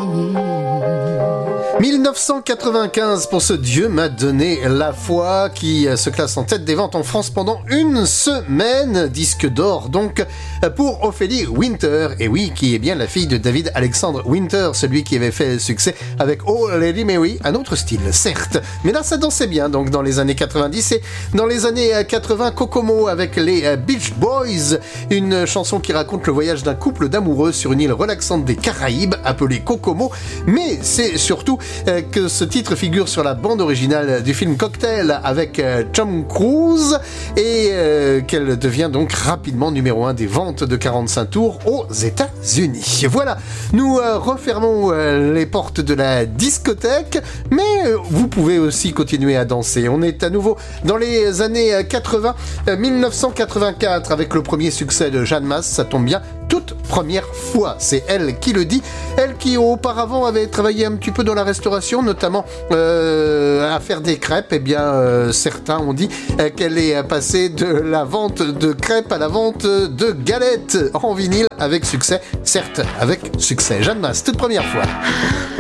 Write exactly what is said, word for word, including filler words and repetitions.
mille neuf cent quatre-vingt-quinze pour ce Dieu m'a donné la foi qui se classe en tête des ventes en France pendant une semaine. Disque d'or donc pour Ophélie Winter, et oui, qui est bien la fille de David Alexander Winter, celui qui avait fait succès avec Oh Lady Mary, un autre style certes, mais là ça dansait bien donc dans les années quatre-vingt-dix. Et dans les années quatre-vingts, Kokomo avec les Beach Boys, une chanson qui raconte le voyage d'un couple d'amoureux sur une île relaxante des Caraïbes appelée Kokomo, mais c'est surtout euh, que ce titre figure sur la bande originale du film Cocktail avec euh, Tom Cruise, et euh, qu'elle devient donc rapidement numéro un des ventes de quarante-cinq tours aux États-Unis. Voilà, nous euh, refermons euh, les portes de la discothèque, mais euh, vous pouvez aussi continuer à danser. On est à nouveau dans les années quatre-vingts, euh, mille neuf cent quatre-vingt-quatre, avec le premier succès de Jeanne Masse, ça tombe bien, toute première fois, c'est elle qui le dit, elle qui auparavant avait travaillé un petit peu dans la restauration, notamment euh, à faire des crêpes. Eh bien euh, certains ont dit euh, qu'elle est passée de la vente de crêpes à la vente de galettes en vinyle, avec succès, certes avec succès. Jeanne Masse, toute première fois.